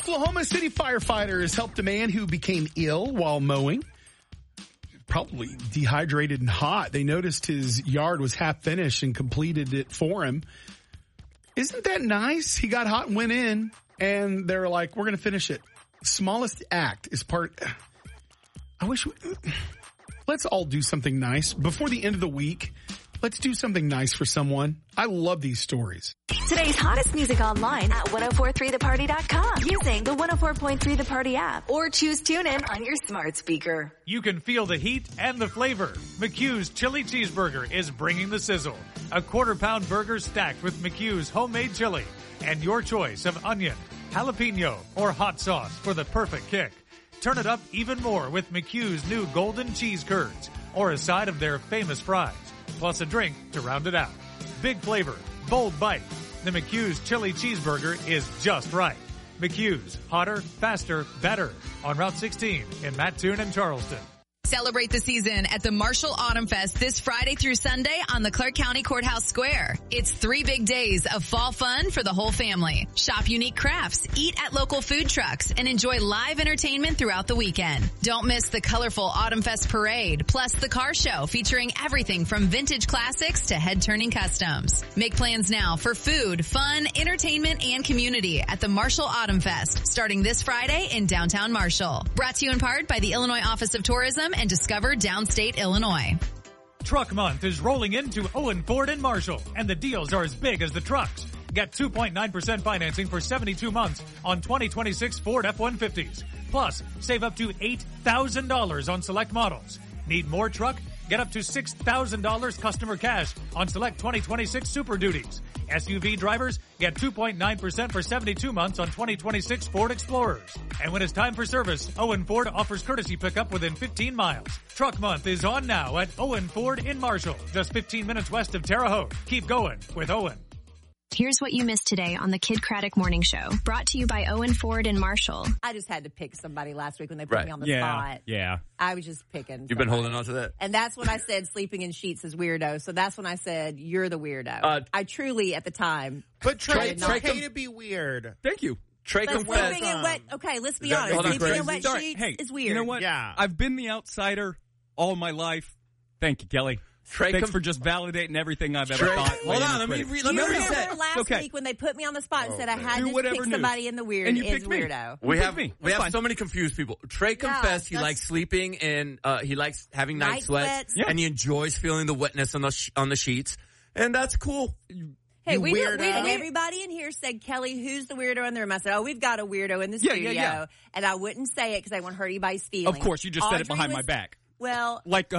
Oklahoma City firefighters helped a man who became ill while mowing. Probably dehydrated and hot. They noticed his yard was half finished and completed it for him. Isn't that nice? He got hot and went in, and they're like, we're going to finish it. Smallest act is part. Let's all do something nice. Before the end of the week, let's do something nice for someone. I love these stories. Today's hottest music online at 1043theparty.com using the 104.3 The Party app or choose TuneIn on your smart speaker. You can feel the heat and the flavor. McHugh's Chili Cheeseburger is bringing the sizzle. A quarter-pound burger stacked with McHugh's homemade chili and your choice of onion, jalapeno, or hot sauce for the perfect kick. Turn it up even more with McHugh's new golden cheese curds or a side of their famous fries, plus a drink to round it out. Big flavor, bold bite. The McHugh's Chili Cheeseburger is just right. McHugh's, hotter, faster, better. On Route 16 in Mattoon and Charleston. Celebrate the season at the Marshall Autumn Fest this Friday through Sunday on the Clark County Courthouse Square. It's 3 big days of fall fun for the whole family. Shop unique crafts, eat at local food trucks, and enjoy live entertainment throughout the weekend. Don't miss the colorful Autumn Fest parade, plus the car show featuring everything from vintage classics to head-turning customs. Make plans now for food, fun, entertainment, and community at the Marshall Autumn Fest, starting this Friday in downtown Marshall. Brought to you in part by the Illinois Office of Tourism and Discover Downstate Illinois. Truck Month is rolling into Owen Ford in Marshall, and the deals are as big as the trucks. Get 2.9% financing for 72 months on 2026 Ford F-150s. Plus, save up to $8,000 on select models. Need more truck? Get up to $6,000 customer cash on select 2026 Super Duties. SUV drivers get 2.9% for 72 months on 2026 Ford Explorers. And when it's time for service, Owen Ford offers courtesy pickup within 15 miles. Truck Month is on now at Owen Ford in Marshall, just 15 minutes west of Terre Haute. Keep going with Owen. Here's what you missed today on the Kid Craddock Morning Show, brought to you by Owen Ford in Marshall. I just had to pick somebody last week when they put me on the spot. Yeah. I was just picking. You've been holding on to that? And that's when I said sleeping in sheets is weirdo. So that's when I said, you're the weirdo. I truly, at the time. But Trey, it's okay to be weird. Thank you. Trey confessed. Sleeping in wet, okay, let's be honest. Sleeping in wet sheets is weird. You know what? Yeah. I've been the outsider all my life. Thank you, Kelly. Thanks for just validating everything I've ever thought. Hold on, let me reset. Last week when they put me on the spot and said I had to pick somebody in the weird and you is picked me. weirdo. We have so many confused people. Trey confessed he likes sleeping and he likes having night sweats. And he enjoys feeling the wetness on the sheets, and that's cool. Hey, we everybody in here said, Kelly, who's the weirdo in the room? I said, we've got a weirdo in the studio. Yeah. And I wouldn't say it because I wouldn't hurt anybody's feelings. Of course, you just said it behind my back. Well, like